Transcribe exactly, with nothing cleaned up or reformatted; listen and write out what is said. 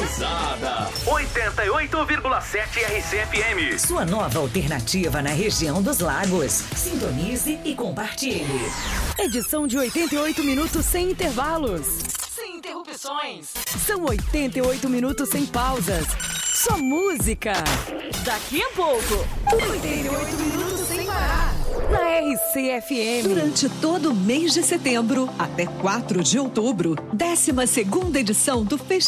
Sintonizada. oitenta e oito vírgula sete R C F M. Sua nova alternativa na região dos lagos. Sintonize e compartilhe. Edição de oitenta e oito minutos sem intervalos. Sem interrupções. São oitenta e oito minutos sem pausas. Só música. Daqui a pouco, oitenta e oito minutos sem parar. Na R C F M. Durante todo o mês de setembro até quatro de outubro, décima segunda edição do Festival